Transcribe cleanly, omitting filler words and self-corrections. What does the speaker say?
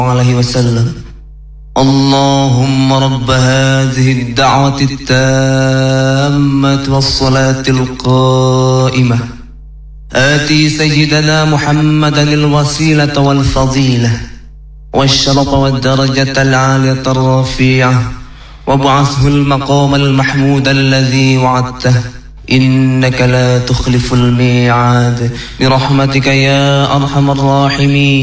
عليه وسلم. اللهم رب هذه الدعوة التامة والصلاة القائمة آتي سيدنا محمدا الوسيلة والفضيلة والشرف والدرجة العالية الرفيعة وابعثه المقام المحمود الذي وعدته إنك لا تخلف الميعاد برحمتك يا أرحم الراحمين.